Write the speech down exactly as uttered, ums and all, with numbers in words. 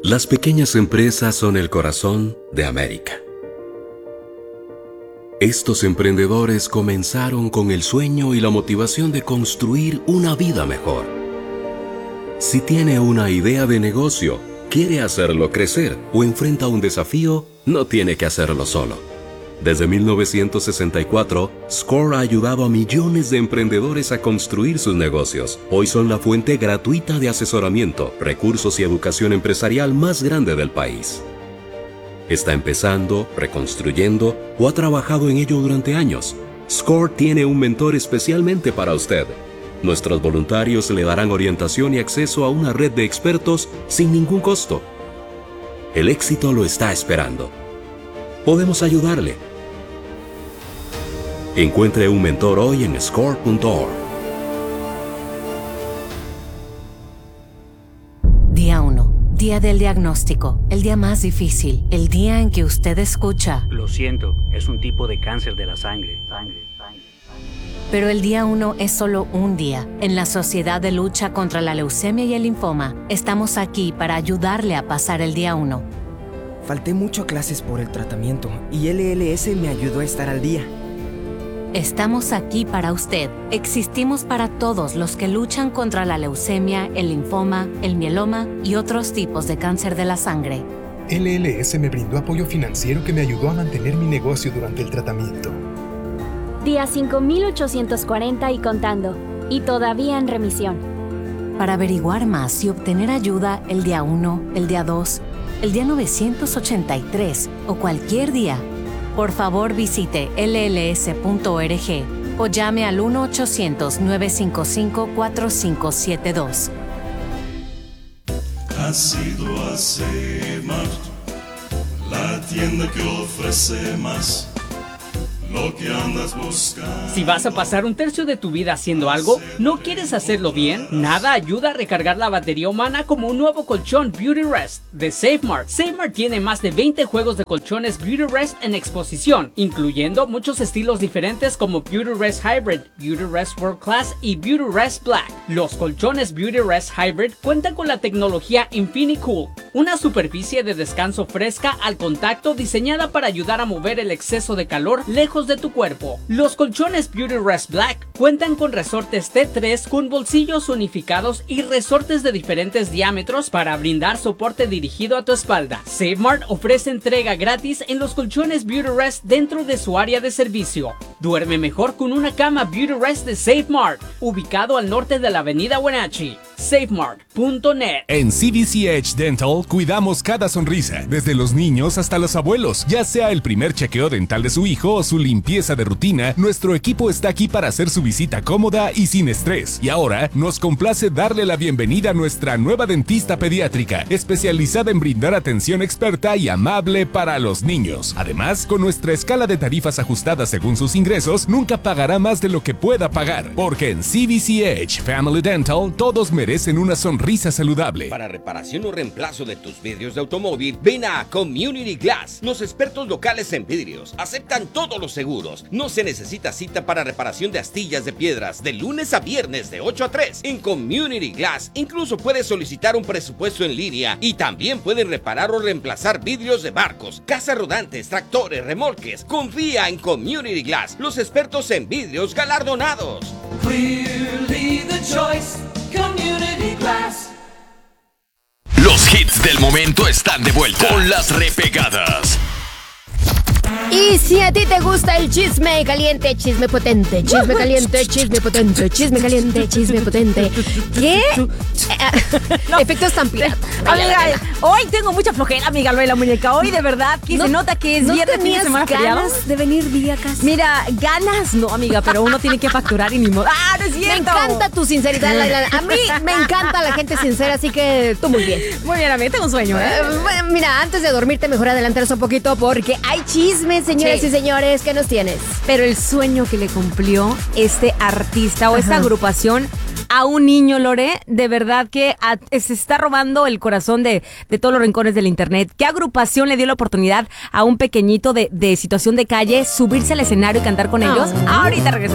Las pequeñas empresas son el corazón de América. Estos emprendedores comenzaron con el sueño y la motivación de construir una vida mejor. Si tiene una idea de negocio, quiere hacerlo crecer o enfrenta un desafío, no tiene que hacerlo solo. Desde mil novecientos sesenta y cuatro, Score ha ayudado a millones de emprendedores a construir sus negocios. Hoy son la fuente gratuita de asesoramiento, recursos y educación empresarial más grande del país. Está empezando, reconstruyendo o ha trabajado en ello durante años. Score tiene un mentor especialmente para usted. Nuestros voluntarios le darán orientación y acceso a una red de expertos sin ningún costo. El éxito lo está esperando. Podemos ayudarle. Encuentre un mentor hoy en score punto org. Día uno. Día del diagnóstico. El día más difícil. El día en que usted escucha: lo siento, es un tipo de cáncer de la sangre. Sangre, sangre, sangre. Pero el día uno es solo un día. En la Sociedad de Lucha contra la Leucemia y el Linfoma, estamos aquí para ayudarle a pasar el día uno. Falté mucho a clases por el tratamiento y L L S me ayudó a estar al día. Estamos aquí para usted. Existimos para todos los que luchan contra la leucemia, el linfoma, el mieloma y otros tipos de cáncer de la sangre. L L S me brindó apoyo financiero que me ayudó a mantener mi negocio durante el tratamiento. Día cinco mil ochocientos cuarenta y contando, y todavía en remisión. Para averiguar más y obtener ayuda el día uno, el día dos, el día novecientos ochenta y tres o cualquier día, por favor visite L L S punto org o llame al uno ochocientos, nueve cinco cinco, cuatro cinco siete dos. Has ido a Seymar, la tienda que ofrece más. Lo que andas buscando. Si vas a pasar un tercio de tu vida haciendo algo, ¿no quieres hacerlo bien? Nada ayuda a recargar la batería humana como un nuevo colchón Beauty Rest de SafeMart. SafeMart tiene más de veinte juegos de colchones Beauty Rest en exposición, incluyendo muchos estilos diferentes como Beauty Rest Hybrid, Beauty Rest World Class y Beauty Rest Black. Los colchones Beauty Rest Hybrid cuentan con la tecnología InfiniCool, una superficie de descanso fresca al contacto diseñada para ayudar a mover el exceso de calor lejos de tu cuerpo. Los colchones Beauty Rest Black cuentan con resortes T tres con bolsillos unificados y resortes de diferentes diámetros para brindar soporte dirigido a tu espalda. SafeMart ofrece entrega gratis en los colchones Beauty Rest dentro de su área de servicio. Duerme mejor con una cama Beauty Rest de SafeMart, ubicado al norte de la avenida Wenatchee. safemart punto net. En C V C Edge Dental cuidamos cada sonrisa, desde los niños hasta los abuelos. Ya sea el primer chequeo dental de su hijo o su limpieza de rutina, nuestro equipo está aquí para hacer su visita cómoda y sin estrés. Y ahora nos complace darle la bienvenida a nuestra nueva dentista pediátrica, especializada en brindar atención experta y amable para los niños. Además, con nuestra escala de tarifas ajustada según sus ingresos, nunca pagará más de lo que pueda pagar, porque en C V C Edge Family Dental todos merecen una sonrisa saludable. Para reparación o reemplazo de tus vidrios de automóvil, ven a Community Glass. Los expertos locales en vidrios aceptan todos los seguros. No se necesita cita para reparación de astillas de piedras de lunes a viernes de ocho a tres. En Community Glass incluso puedes solicitar un presupuesto en línea y también pueden reparar o reemplazar vidrios de barcos, casas rodantes, tractores, remolques. Confía en Community Glass, los expertos en vidrios galardonados. Clearly the choice, Community Glass. Los hits del momento están de vuelta con las repegadas. Y si a ti te gusta el chisme caliente, chisme potente, chisme caliente, chisme potente, chisme caliente, chisme potente. ¿Qué? No. Efectos tan piratas. Amiga, hoy tengo mucha flojera, amiga, lo de la muñeca. Hoy de verdad que no, se nota que es ¿no viernes, fin de semana feriado. Ganas de venir día casi? Mira, ganas no, amiga, pero uno tiene que facturar y ni modo. ¡Ah, no es cierto! Me encanta tu sinceridad, Laila. A mí me encanta la gente sincera, así que tú muy bien. Muy bien, amiga, tengo un sueño, ¿eh? Uh, mira, antes de dormirte, mejor adelantarnos un poquito porque hay chismes, señoras sí. y señores. ¿Qué nos tienes? Pero el sueño que le cumplió este artista o Ajá. esta agrupación a un niño, Lore, de verdad que a, se está robando el corazón de, de todos los rincones del internet. ¿Qué agrupación le dio la oportunidad a un pequeñito de, de situación de calle subirse al escenario y cantar con ellos? Oh. Ahorita regresamos.